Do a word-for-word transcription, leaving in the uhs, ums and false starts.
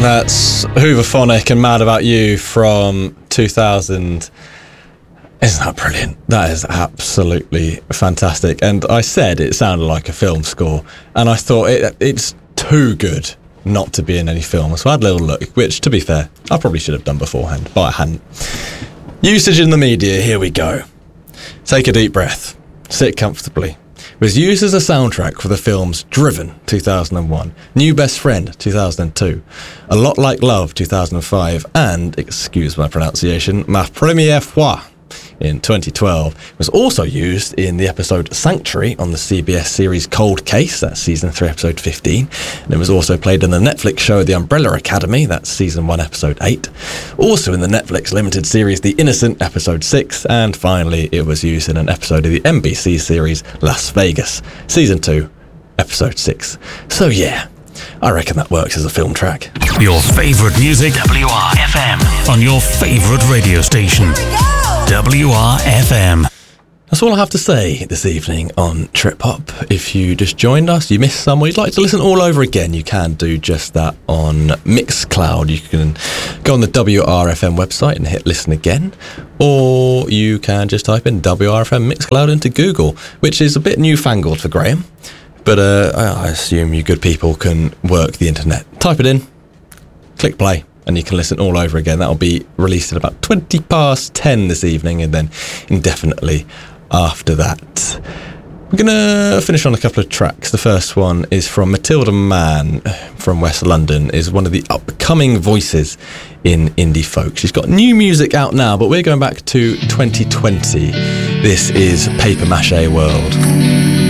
That's Hooverphonic and Mad About You from two thousand. Isn't that brilliant? That is absolutely fantastic. And I said it sounded like a film score, and I thought it, it's too good not to be in any film. So I had a little look, which, to be fair, I probably should have done beforehand, but I hadn't. Usage in the media, here we go. Take a deep breath. Sit comfortably. It was used as a soundtrack for the films Driven, two thousand one, New Best Friend, two thousand two, A Lot Like Love, two thousand five, and, excuse my pronunciation, Ma Première Fois, in twenty twelve. It was also used in the episode Sanctuary on the C B S series Cold Case, that's season three, episode fifteen. And it was also played in the Netflix show The Umbrella Academy, that's season one, episode eight. Also in the Netflix limited series The Innocent, episode six. And finally, it was used in an episode of the N B C series Las Vegas, season two, episode six. So yeah, I reckon that works as a film track. Your favourite music, W R F M, on your favourite radio station, W R F M. That's all I have to say this evening on Trip Hop. If you just joined us, you missed some, or you'd like to listen all over again, you can do just that on Mixcloud. You can go on the W R F M website and hit listen again, or you can just type in W R F M Mixcloud into Google, which is a bit newfangled for Graham. But uh, I assume you good people can work the internet. Type it in, click play, and you can listen all over again. That'll be released at about twenty past ten this evening, and then indefinitely after that. We're going to finish on a couple of tracks. The first one is from Matilda Mann from West London, is one of the upcoming voices in indie folk. She's got new music out now, but we're going back to twenty twenty. This is Paper Mache World.